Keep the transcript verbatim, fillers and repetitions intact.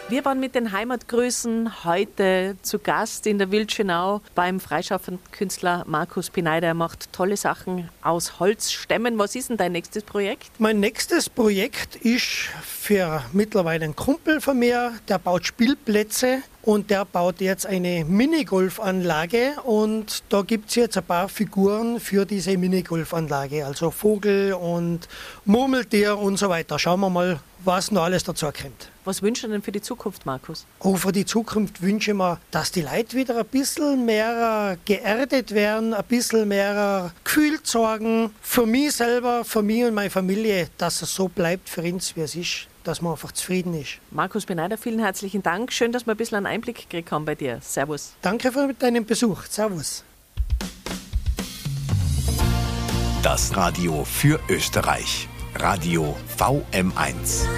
Wir waren mit den Heimatgrüßen heute zu Gast in der Wildschönau beim freischaffenden Künstler Markus Pineider. Er macht tolle Sachen aus Holzstämmen. Was ist denn dein nächstes Projekt? Mein nächstes Projekt ist für mittlerweile einen Kumpel von mir, der baut Spielplätze und der baut jetzt eine Minigolfanlage und da gibt es jetzt ein paar Figuren für diese Minigolfanlage, also Vogel und Murmeltier und so weiter. Schauen wir mal, was noch alles dazu kommt. Was wünschst du denn für die Zukunft, Markus? Oh, für die Zukunft wünsche ich mir, dass die Leute wieder ein bisschen mehr geerdet werden, ein bisschen mehr Gefühl sorgen. Für mich selber, für mich und meine Familie, dass es so bleibt für uns, wie es ist, dass man einfach zufrieden ist. Markus Pineider, vielen herzlichen Dank. Schön, dass wir ein bisschen einen Einblick gekriegt haben bei dir. Servus. Danke für deinen Besuch. Servus. Das Radio für Österreich. Radio V M eins.